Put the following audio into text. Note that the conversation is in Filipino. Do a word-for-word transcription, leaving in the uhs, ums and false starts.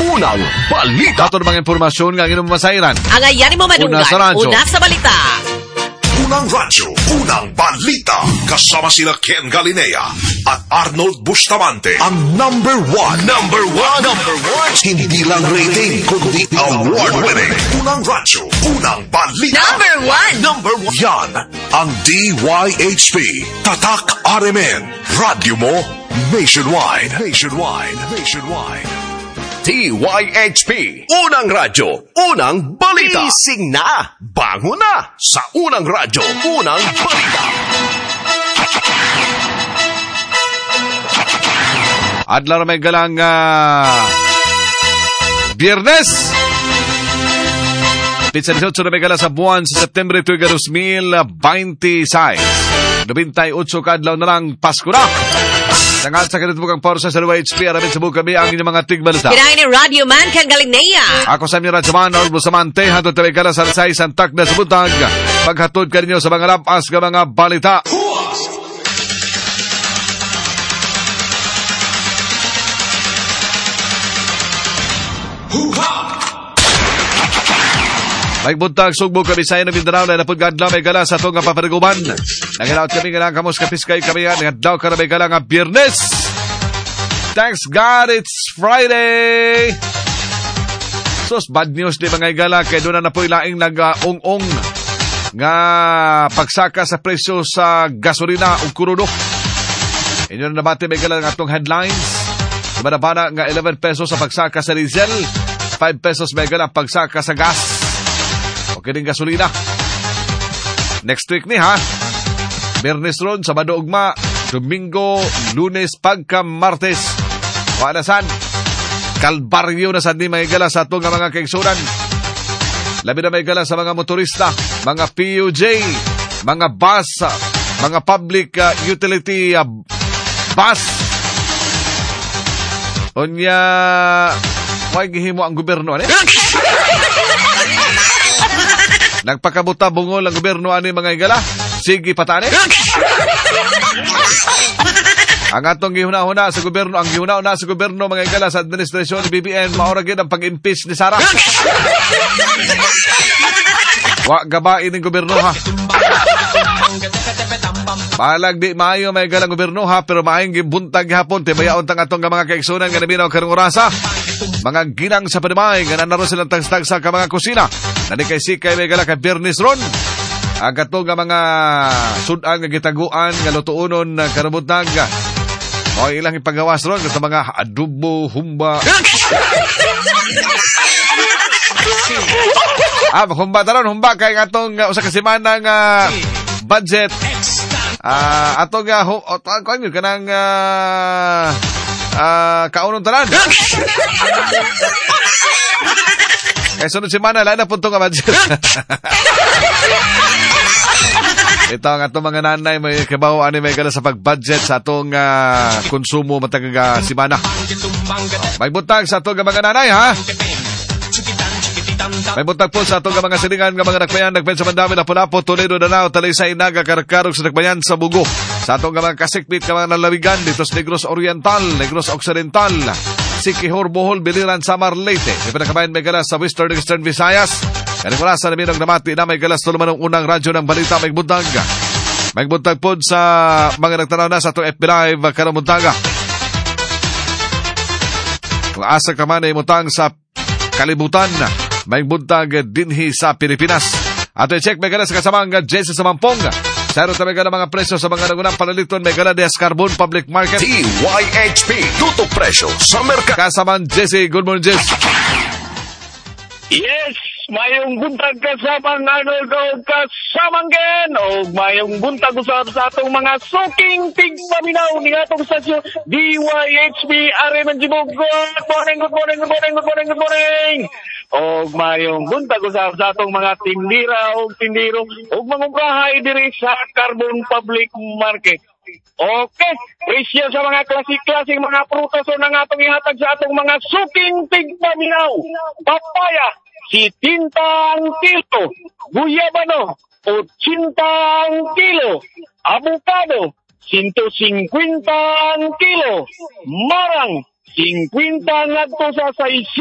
Unang balita. Ato mga impormasyon nga inyong masairan. Ang ayanin mo madungan. Una sa radyo. Una sa balita. Unang radyo, unang balita. Kasama sila Ken Galinea at Arnold Bustamante. Ang number one. Number one. Number one. Hindi lang rating, kundi award-winning. Unang radyo, unang balita. Number one. Number one. Yan ang D Y H P. Tatak R M N. Radyo mo nationwide. Nationwide. Nationwide. T Y H P. Unang radyo, unang balita. Ising na, bango na sa unang radyo, unang balita. Adlaw may galang uh, Biyernes. Pizza dito na may gala sa buwan sa September two thousand twenty-six. ninety-eight kadlaw na lang Pasko na. Sangat sa kanito bukang porsa sa H P. Aramit sa buka ang inyong mga tigbalita. Kinain ni Radio Man Ken Galinea. Ako sa inyo Radyoman, Arnold Bustamante. Hatod tabi ka na sa Rasay, Santak na sa Buntag. Paghatod ka ninyo sa mga lapas ka mga balita. May buntag, sugbog kami sa inyo Mindanao na napod gadlaw may gala sa itong papariguban. Nangilawat kami nga lang kamos kapiskay kami nga ngadlaw ka na may gala nga Biyernes. Thanks God, it's Friday. Sus, bad news di mga gala kaya doon na po ilaing nag-ong-ong nga pagsaka sa presyo sa gasolina o kurudo. Inyo na nabati may gala nga itong headlines. Diba nga eleven pesos sa pagsaka sa diesel, five pesos may gala pagsaka sa gas. Okay din gasolina. Next week ni ha. Biyernes ron, Sabado ugma, Domingo, Lunes, pagka Martes. Wala san. Kalbaryo na sa di may gala sa itong mga kaigsunan. Labi na may gala sa mga motorista, mga P U J, mga bus, mga public uh, utility uh, bus. Unya, why gihimo ang gobyerno, ano? Nagpakabuta bungol ang gobyerno ani mga igala. Sige patane. Ang atong gihuna-huna sa gobyerno, ang gihuna-huna sa gobyerno mga igala sa administrasyon ni B B N maura gid ang pag-impeach ni Sara. Wa gabain ng gobyerno ha. Palag di maayo may galang gobyerno ha, pero maayong gibuntag gihapon tibayaon tang atong mga kaigsunan nga naminaw karong orasa. Mga ginang sa panimay nga nanaro silang tagstag sa mga kusina. Nani kay sikay may gala kay Biyernes ron. Ang katong nga mga sudan nga gitaguan nga lutuonon karong buntag. O ilang ipagawas ron sa mga adobo, humba. Ah, humba taron, humba kay atong uh, usa ka semana nga budget. Ah, uh, atong nga uh, uh, ko yun kanang uh, uh, kaunon tanan. Kaya sunod semana, lain na punto nga budget. Ito ang atong mga nanay, may kabaho ani may gala sa pag-budget sa atong uh, konsumo matag uh, semana. May buntag sa atong mga nanay, ha? May buntag po sa atong mga silingan ng mga nakbayan, nagpensa mandami na Pulapo, Toledo, Danao, Talisay, Naga, Karkarog sa nakbayan sa Bugo. Sa atong mga kasikbit ng mga nalawigan, dito sa Negros Oriental, Negros Occidental, Siquijor, Bohol, Biliran, Samar, Leyte. May pinakabayan may galas sa Western Eastern Visayas. Kanikulas na minong namati na may galas tuluman ng unang radyo ng balita may buntag. May buntag po sa mga nagtanaw na sa itong F B Live karong buntaga. Kung asa ka man ay mutang sa kalibutan, may buntag dinhi sa Pilipinas. Ato i-check may galas sa kasamang Jesse sa Mampong. Sa ito may gala mga presyo sa mga nagunang panaliton, may gala des Carbon Public Market. T Y H P, tutok presyo sa merkado. Kasamang Jesse, good morning Jesse. Yes, mayong buntag kasamang Arnold o kasamang Ken o mayong buntag usap sa atong mga suking tigpaminaw ni atong stasyon D Y H P R M N Jibog. Good morning, good morning, good morning, good morning, good morning. O mayong buntag usap sa atong mga tindira o tindiro o mga bahay diri sa Carbon Public Market. Okay, presyo sa mga klasik-klasik mga prutas o nang atong ihatag sa atong mga suking tigpaminaw. Papaya, sitintang kilo. Guyabano, ochintang kilo. Avocado, one fifty kilo. Marang, fifty ngadto sa